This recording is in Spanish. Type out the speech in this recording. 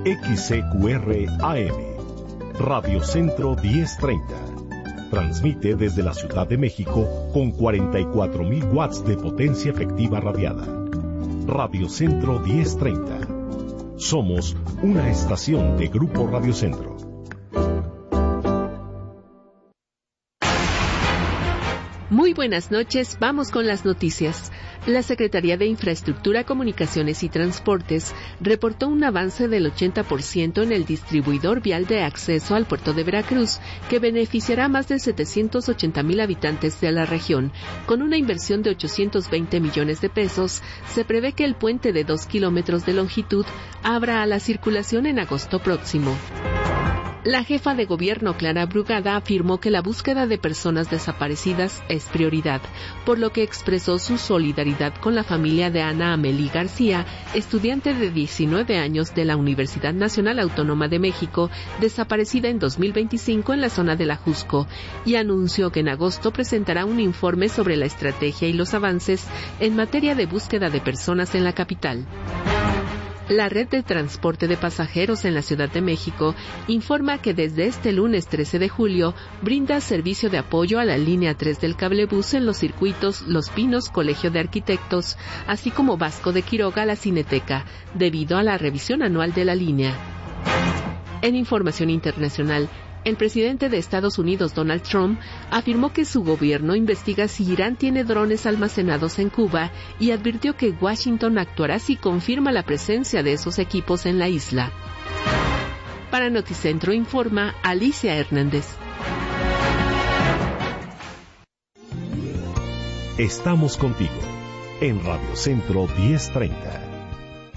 XCQR AM, Radio Centro 1030. Transmite desde la Ciudad de México con 44.000 watts de potencia efectiva radiada. Radio Centro 1030. Somos una estación de Grupo Radio Centro. Muy buenas noches, vamos con las noticias. La Secretaría de Infraestructura, Comunicaciones y Transportes reportó un avance del 80% en el distribuidor vial de acceso al puerto de Veracruz, que beneficiará a más de 780,000 habitantes de la región. Con una inversión de 820 millones de pesos, se prevé que el puente de 2 kilómetros de longitud abra a la circulación en agosto próximo. La jefa de gobierno, Clara Brugada, afirmó que la búsqueda de personas desaparecidas es prioridad, por lo que expresó su solidaridad con la familia de Ana Amelí García, estudiante de 19 años de la Universidad Nacional Autónoma de México, desaparecida en 2025 en la zona de la Jusco, y anunció que en agosto presentará un informe sobre la estrategia y los avances en materia de búsqueda de personas en la capital. La red de transporte de pasajeros en la Ciudad de México informa que desde este lunes 13 de julio brinda servicio de apoyo a la línea 3 del cablebús en los circuitos Los Pinos, Colegio de Arquitectos, así como Vasco de Quiroga, la Cineteca, debido a la revisión anual de la línea. En información internacional, el presidente de Estados Unidos, Donald Trump, afirmó que su gobierno investiga si Irán tiene drones almacenados en Cuba y advirtió que Washington actuará si confirma la presencia de esos equipos en la isla. Para Noticentro informa Alicia Hernández. Estamos contigo en Radio Centro 1030.